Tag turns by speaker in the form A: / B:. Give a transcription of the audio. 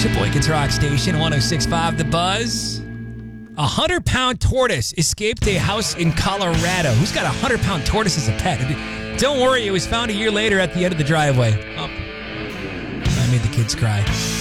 A: Sheboygan's Rock Station, 106.5 The Buzz. A 100-pound tortoise escaped a house in Colorado. Who's got a 100-pound tortoise as a pet? Don't worry, it was found a year later at the end of the driveway. Oh, I made the kids cry.